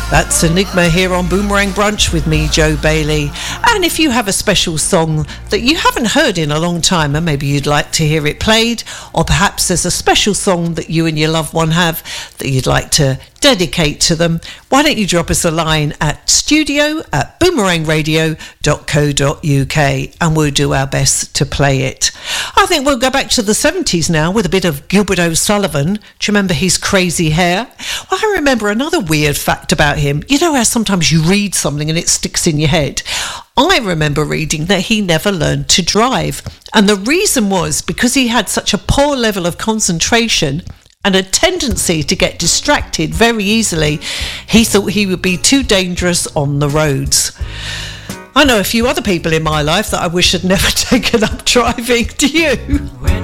That's Enigma here on Boomerang Brunch with me, Joe Bailey. And if you have a special song that you haven't heard in a long time and maybe you'd like to hear it played, or perhaps there's a special song that you and your loved one have that you'd like to dedicate to them, why don't you drop us a line at studio@boomerangradio.co.uk and we'll do our best to play it. I think we'll go back to the 70s now with a bit of Gilbert O'Sullivan. Do you remember his crazy hair? Well, I remember another weird fact about him. You know how sometimes you read something and it sticks in your head? I remember reading that he never learned to drive. And the reason was because he had such a poor level of concentration and a tendency to get distracted very easily. He thought he would be too dangerous on the roads. I know a few other people in my life that I wish had never taken up driving. Do you?